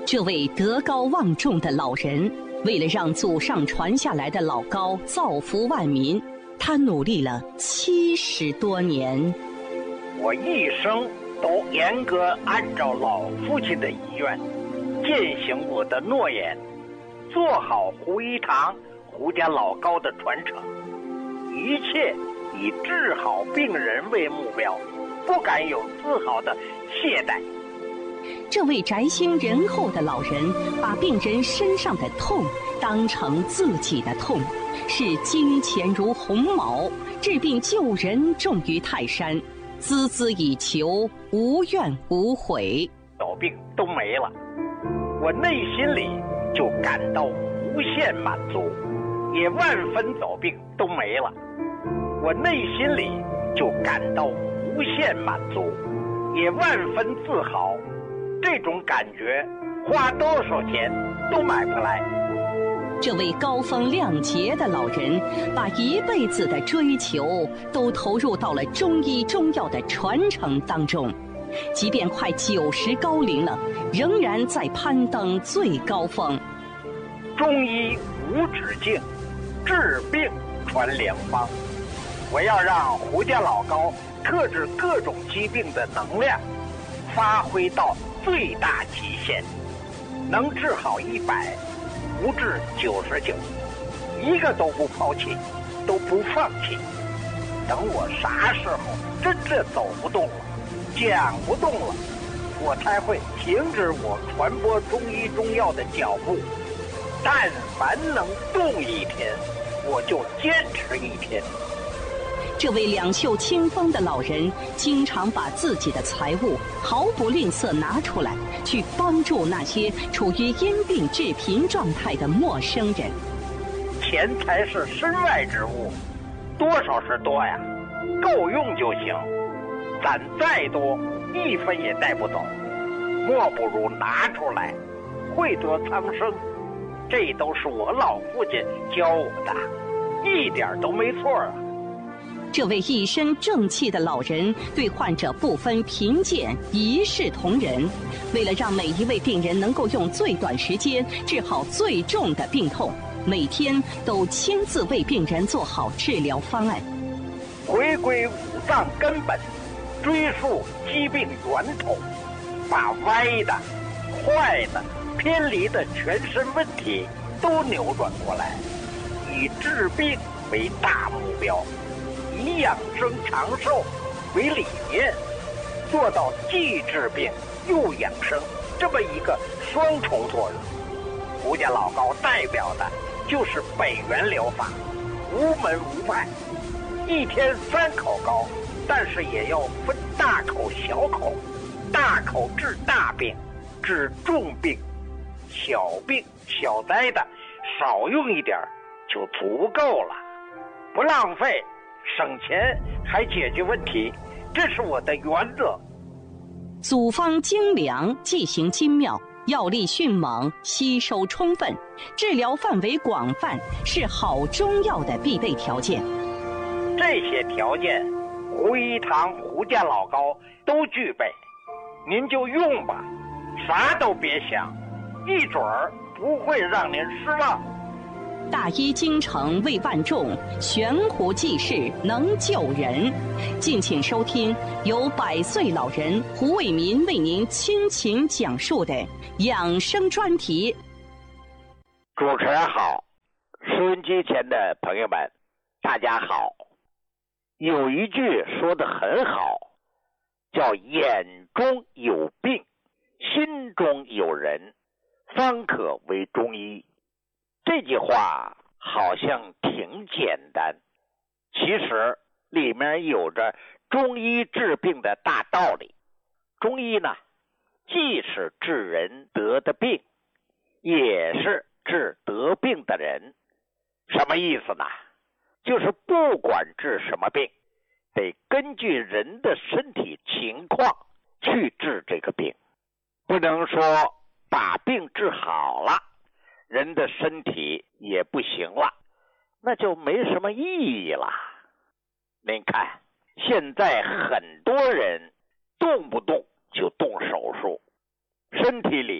这位德高望重的老人，为了让祖上传下来的老高造福万民，他努力了70多年。 我一生都严格按照老父亲的遗愿，践行我的诺言，做好胡一堂胡家老高的传承，一切以治好病人为目标，不敢有丝毫的懈怠。 这位宅心仁厚的老人，把病人身上的痛当成自己的痛，视金钱如鸿毛，治病救人重于泰山，孜孜以求，无怨无悔。 走病都没了，我内心里就感到无限满足，也万分走病都没了，我内心里就感到无限满足，也万分自豪。这种感觉花多少钱都买不来。 这位高风亮节的老人，把一辈子的追求都投入到了中医中药的传承当中，即便快90高龄了，仍然在攀登最高峰。 中医无止境，治病传良方。我要让胡家老高克制各种疾病的能量发挥到最大极限，能治好100，不治99，一个都不抛弃，都不放弃。等我啥时候真的走不动了，讲不动了，我才会停止我传播中医中药的脚步。但凡能动一天，我就坚持1天。 这位两袖清风的老人，经常把自己的财物毫不吝啬拿出来，去帮助那些处于因病致贫状态的陌生人。 钱财是身外之物，多少是多呀，够用就行。攒再多，1分也带不走，莫不如拿出来，惠泽苍生。这都是我老父亲教我的，一点都没错啊。 这位一身正气的老人，对患者不分贫贱，一视同仁。为了让每一位病人能够用最短时间治好最重的病痛，每天都亲自为病人做好治疗方案。 回归五脏根本，追溯疾病源头，把歪的、坏的、偏离的全身问题都扭转过来，以治病为大目标，以养生长寿为理念，做到既治病又养生这么一个双重作用。胡家老高代表的就是北元疗法，无门无派，1天3口膏，但是也要分大口小口，大口治大病，治重病，小病小灾的少用一点就足够了，不浪费，省钱还解决问题，这是我的原则。 组方精良，剂型精妙，药力迅猛，吸收充分，治疗范围广泛，是好中药的必备条件。 这些条件，胡一堂胡家老高都具备，您就用吧，啥都别想，一准儿不会让您失望。 大医精诚为万众，悬壶济世能救人。敬请收听由100岁老人胡卫民为您倾情讲述的养生专题。 主持人好，收音机前的朋友们，大家好。有一句说得很好，叫眼中有病，心中有人，方可为中医。这句话好像挺简单，其实里面有着中医治病的大道理。中医呢，既是治人得的病，也是治得病的人。什么意思呢？就是不管治什么病，得根据人的身体情况去治这个病，不能说把病治好了，人的身体也不行了，那就没什么意义了。您看，现在很多人动不动就动手术，身体里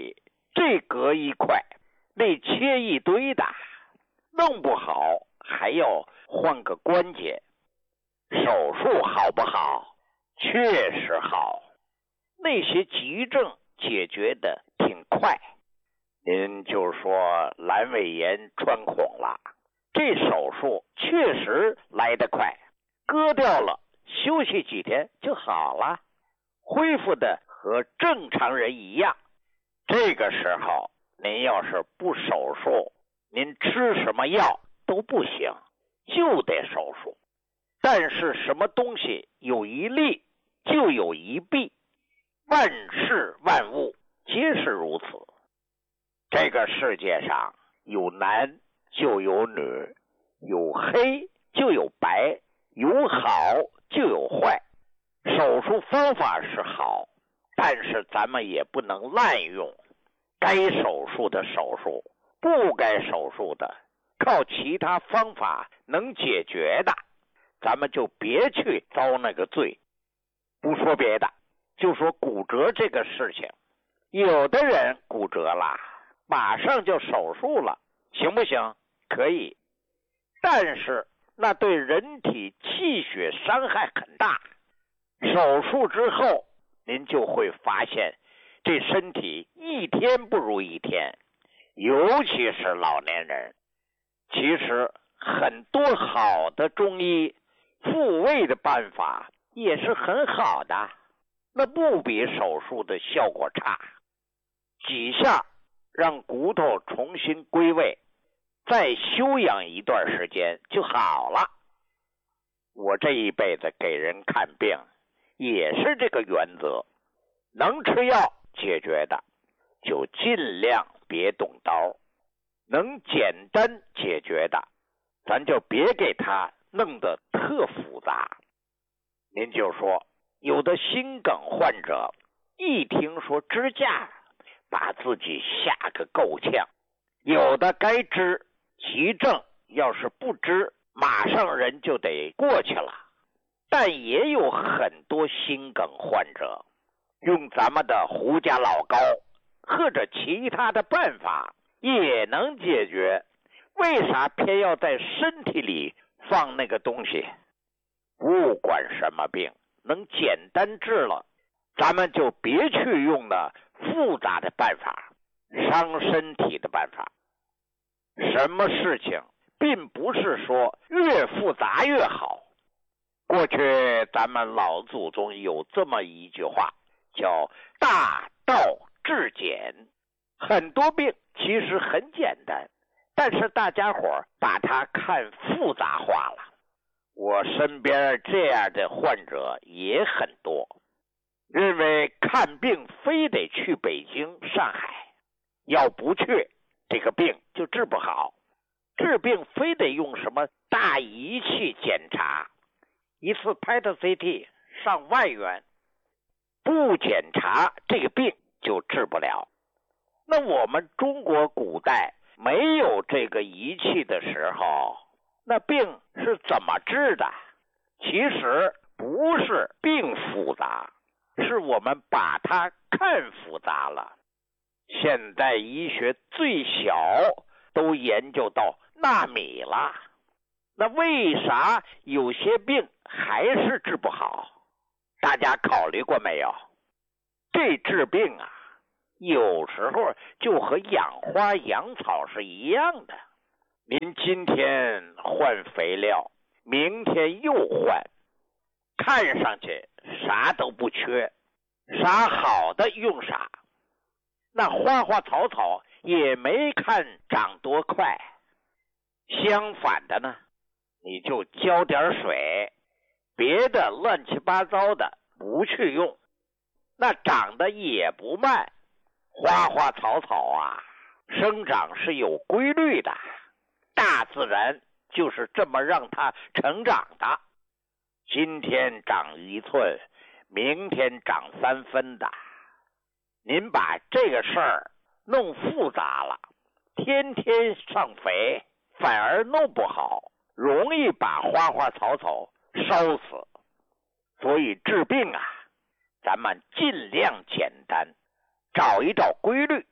这割一块，那切一堆的，弄不好还要换个关节。手术好不好？确实好，那些急症解决的挺快。您就说阑尾炎穿孔了，这手术确实来得快，割掉了，休息几天就好了，恢复的和正常人一样。这个时候您要是不手术，您吃什么药都不行，就得手术。但是什么东西有一利就有一弊，万事万物皆是如此。这个世界上有男就有女，有黑就有白，有好就有坏。手术方法是好，但是咱们也不能滥用。该手术的手术，不该手术的，靠其他方法能解决的，咱们就别去遭那个罪。不说别的，就说骨折这个事情，有的人骨折了，马上就手术了，行不行？可以，但是那对人体气血伤害很大。手术之后，您就会发现这身体一天不如一天，尤其是老年人。其实很多好的中医复位的办法也是很好的，那不比手术的效果差。几下让骨头重新归位，再休养一段时间就好了。我这一辈子给人看病也是这个原则，能吃药解决的就尽量别动刀，能简单解决的咱就别给他弄得特复杂。您就说有的心梗患者一听说支架，把自己吓个够呛。有的该支，急症要是不支，马上人就得过去了。但也有很多心梗患者用咱们的胡家老膏或者其他的办法也能解决，为啥偏要在身体里放那个东西？不管什么病，能简单治了，咱们就别去用那复杂的办法，伤身体的办法。什么事情并不是说越复杂越好。过去咱们老祖宗有这么一句话，叫大道至简。很多病其实很简单，但是大家伙把它看复杂化了。我身边这样的患者也很多，认为看病非得去北京、上海，要不去这个病就治不好。治病非得用什么大仪器检查，一次拍的 CT 上万元，不检查这个病就治不了。那我们中国古代没有这个仪器的时候，那病是怎么治的？其实不是病复杂，是我们把它看复杂了。现代医学最小都研究到纳米了，那为啥有些病还是治不好？大家考虑过没有？这治病啊，有时候就和养花养草是一样的。您今天换肥料，明天又换，看上去啥都不缺，啥好的用啥。那花花草草也没看长多快。相反的呢，你就浇点水，别的乱七八糟的不去用，那长得也不慢。花花草草啊，生长是有规律的，大自然就是这么让它成长的。今天长1寸，明天长3分的。您把这个事儿弄复杂了，天天上肥，反而弄不好，容易把花花草草烧死。所以治病啊，咱们尽量简单，找一找规律，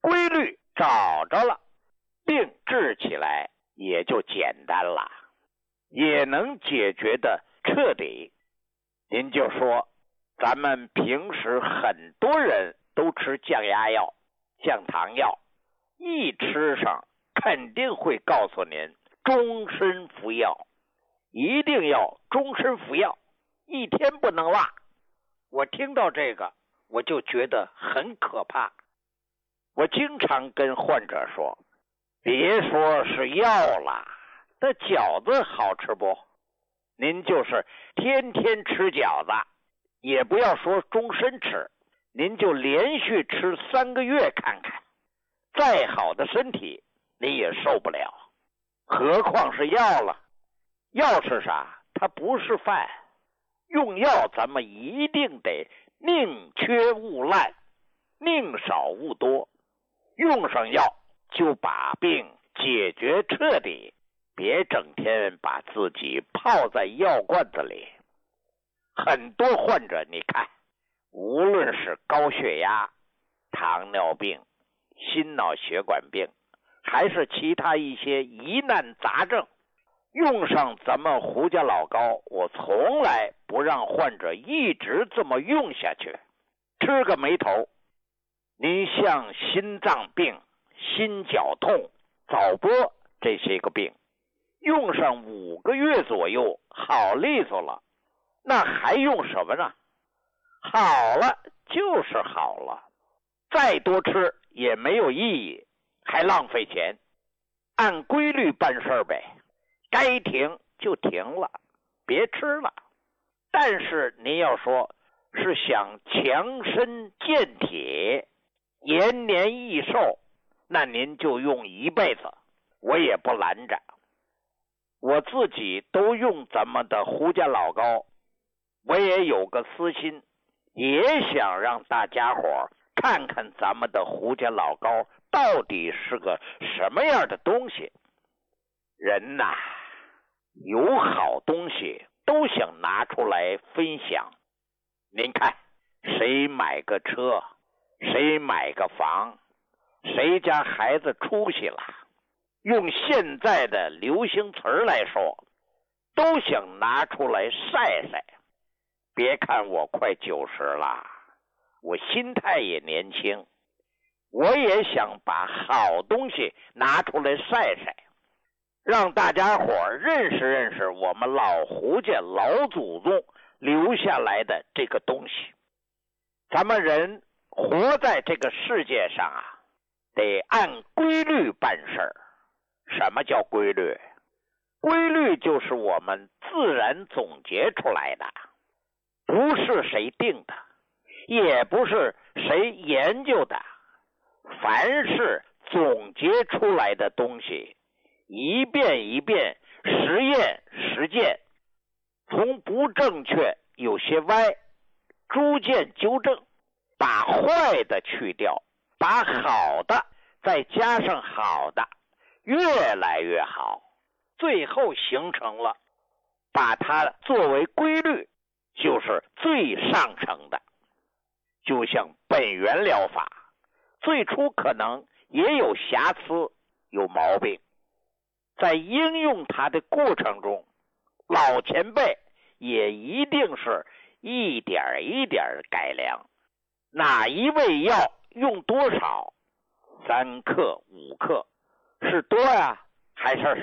规律找着了，病治起来也就简单了，也能解决的彻底。您就说咱们平时很多人都吃降压药、降糖药，一吃上肯定会告诉您终身服药，一定要终身服药，一天不能落。我听到这个我就觉得很可怕。我经常跟患者说，别说是药了，那饺子好吃不？您就是天天吃饺子，也不要说终身吃，您就连续吃3个月看看，再好的身体你也受不了，何况是药了。药是啥？它不是饭。用药咱们一定得宁缺毋滥，宁少勿多，用上药就把病解决彻底，别整天把自己泡在药罐子里。很多患者你看，无论是高血压、糖尿病、心脑血管病，还是其他一些疑难杂症，用上咱们胡家老膏，我从来不让患者一直这么用下去，吃个没头。您像心脏病、心绞痛、早搏这些个病，用上5个月左右好利索了，那还用什么呢？好了就是好了，再多吃也没有意义，还浪费钱。按规律办事呗，该停就停了，别吃了。但是您要说是想强身健体、延年益寿，那您就用一辈子，我也不拦着。我自己都用咱们的胡家老膏，我也有个私心，也想让大家伙看看咱们的胡家老膏到底是个什么样的东西。人呐，有好东西都想拿出来分享。您看，谁买个车，谁买个房，谁家孩子出息了，用现在的流行词儿来说，都想拿出来晒晒。别看我快90了，我心态也年轻，我也想把好东西拿出来晒晒，让大家伙认识认识我们老胡家老祖宗留下来的这个东西。咱们人活在这个世界上啊，得按规律办事儿。什么叫规律？规律就是我们自然总结出来的，不是谁定的，也不是谁研究的。凡是总结出来的东西，一遍一遍实验实践，从不正确有些歪，逐渐纠正，把坏的去掉，把好的再加上好的，越来越好，最后形成了把它作为规律，就是最上乘的。就像本源疗法，最初可能也有瑕疵，有毛病，在应用它的过程中，老前辈也一定是一点一点改良。哪一味药用多少，3克5克，是多呀，还是